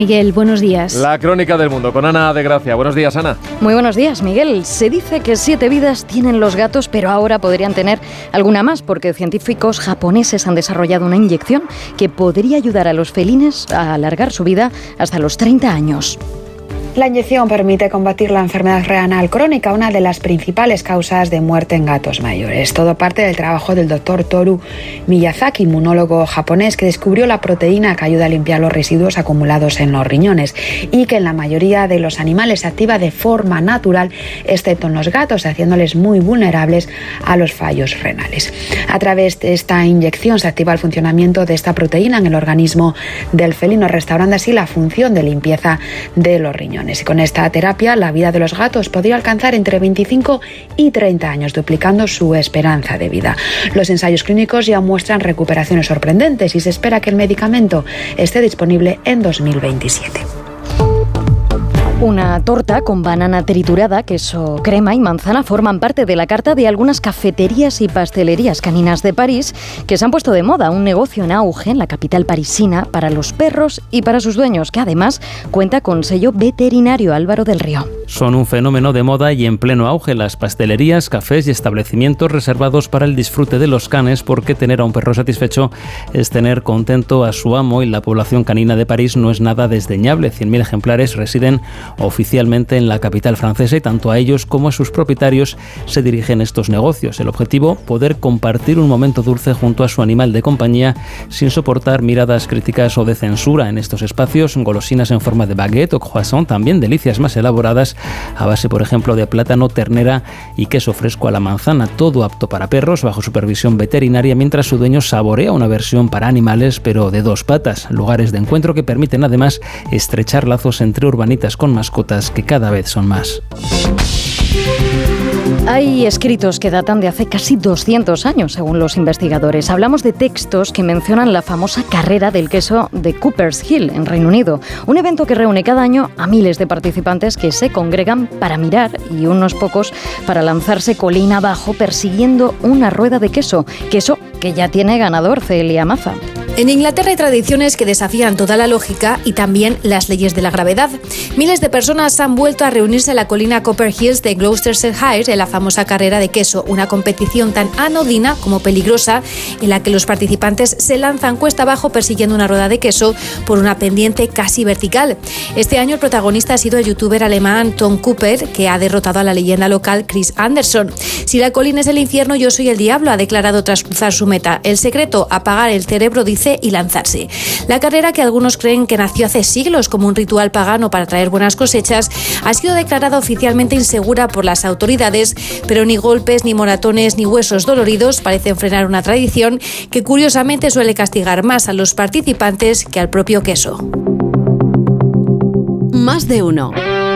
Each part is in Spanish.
Miguel, buenos días. La crónica del mundo con Ana de Gracia. Buenos días, Ana. Muy buenos días, Miguel. Se dice que 7 vidas tienen los gatos, pero ahora podrían tener alguna más, porque científicos japoneses han desarrollado una inyección que podría ayudar a los felines a alargar su vida hasta los 30 años. La inyección permite combatir la enfermedad renal crónica, una de las principales causas de muerte en gatos mayores. Todo parte del trabajo del doctor Toru Miyazaki, inmunólogo japonés, que descubrió la proteína que ayuda a limpiar los residuos acumulados en los riñones y que en la mayoría de los animales se activa de forma natural, excepto en los gatos, haciéndoles muy vulnerables a los fallos renales. A través de esta inyección se activa el funcionamiento de esta proteína en el organismo del felino, restaurando así la función de limpieza de los riñones. Y con esta terapia, la vida de los gatos podría alcanzar entre 25 y 30 años, duplicando su esperanza de vida. Los ensayos clínicos ya muestran recuperaciones sorprendentes y se espera que el medicamento esté disponible en 2027. Una torta con banana triturada, queso, crema y manzana forman parte de la carta de algunas cafeterías y pastelerías caninas de París que se han puesto de moda, un negocio en auge en la capital parisina para los perros y para sus dueños, que además cuenta con sello veterinario. Álvaro del Río. Son un fenómeno de moda y en pleno auge las pastelerías, cafés y establecimientos reservados para el disfrute de los canes, porque tener a un perro satisfecho es tener contento a su amo, y la población canina de París no es nada desdeñable. 100.000 ejemplares residen oficialmente en la capital francesa y tanto a ellos como a sus propietarios se dirigen estos negocios. El objetivo, poder compartir un momento dulce junto a su animal de compañía sin soportar miradas críticas o de censura. En estos espacios, golosinas en forma de baguette o croissant, también delicias más elaboradas a base, por ejemplo, de plátano, ternera y queso fresco a la manzana, todo apto para perros bajo supervisión veterinaria, mientras su dueño saborea una versión para animales pero de 2 patas. Lugares de encuentro que permiten además estrechar lazos entre urbanitas con mascotas que cada vez son más. Hay escritos que datan de hace casi 200 años, según los investigadores. Hablamos de textos que mencionan la famosa carrera del queso de Cooper's Hill, en Reino Unido. Un evento que reúne cada año a miles de participantes que se congregan para mirar y unos pocos para lanzarse colina abajo persiguiendo una rueda de queso. Queso que ya tiene ganador, Celia Maza. En Inglaterra hay tradiciones que desafían toda la lógica y también las leyes de la gravedad. Miles de personas han vuelto a reunirse en la colina Copper Hills de Gloucestershire en la famosa carrera de queso, una competición tan anodina como peligrosa en la que los participantes se lanzan cuesta abajo persiguiendo una rueda de queso por una pendiente casi vertical. Este año el protagonista ha sido el youtuber alemán Tom Cooper, que ha derrotado a la leyenda local Chris Anderson. Si la colina es el infierno, yo soy el diablo, ha declarado tras cruzar su meta. El secreto, apagar el cerebro, dice, y lanzarse. La carrera, que algunos creen que nació hace siglos como un ritual pagano para traer buenas cosechas, ha sido declarada oficialmente insegura por las autoridades, pero ni golpes, ni moratones, ni huesos doloridos parecen frenar una tradición que curiosamente suele castigar más a los participantes que al propio queso. Más de uno.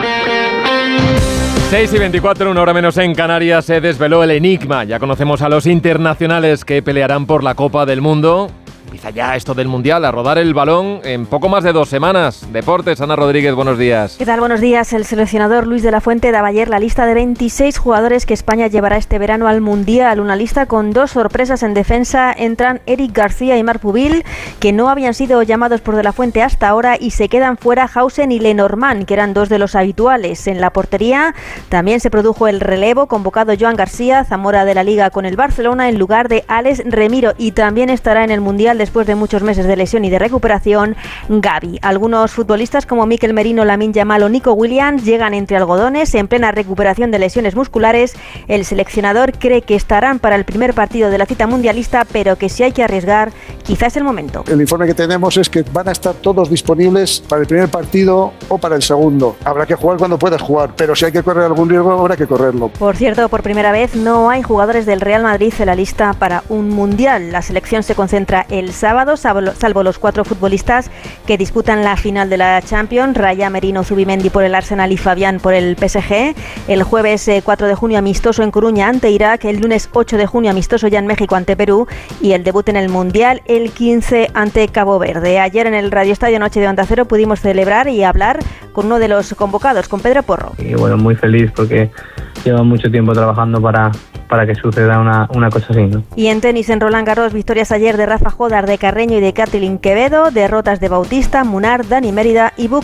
6:24, 1 hora menos en Canarias, se desveló el enigma. Ya conocemos a los internacionales que pelearán por la Copa del Mundo. Empieza ya esto del Mundial, a rodar el balón en poco más de 2 semanas. Deportes, Ana Rodríguez, buenos días. ¿Qué tal? Buenos días. El seleccionador Luis de la Fuente daba ayer la lista de 26 jugadores que España llevará este verano al Mundial. Una lista con 2 sorpresas en defensa. Entran Eric García y Marc Pubil, que no habían sido llamados por de la Fuente hasta ahora, y se quedan fuera Hausen y Lenormand, que eran 2 de los habituales. En la portería también se produjo el relevo, convocado Joan García, Zamora de la Liga con el Barcelona, en lugar de Alex Remiro, y también estará en el Mundial después de muchos meses de lesión y de recuperación, Gavi. Algunos futbolistas como Mikel Merino, Lamine Yamal o Nico Williams llegan entre algodones en plena recuperación de lesiones musculares. El seleccionador cree que estarán para el primer partido de la cita mundialista, pero que si hay que arriesgar, quizás es el momento. El informe que tenemos es que van a estar todos disponibles para el primer partido o para el segundo. Habrá que jugar cuando puedas jugar, pero si hay que correr algún riesgo, habrá que correrlo. Por cierto, por primera vez no hay jugadores del Real Madrid en la lista para un mundial. La selección se concentra el sábado, salvo los 4 futbolistas que disputan la final de la Champions: Raya, Merino, Zubimendi por el Arsenal y Fabián por el PSG. El jueves 4 de junio amistoso en Coruña ante Irak, el lunes 8 de junio amistoso ya en México ante Perú, y el debut en el Mundial el 15 ante Cabo Verde. Ayer en el Radio Estadio Noche de Onda Cero pudimos celebrar y hablar con uno de los convocados, con Pedro Porro. Y bueno, muy feliz porque lleva mucho tiempo trabajando para que suceda una cosa así, ¿no? Y en tenis, en Roland Garros, victorias ayer de Rafa Jodar, de Carreño y de Katlyn Quevedo, derrotas de Bautista, Munar, Dani Mérida y Buk.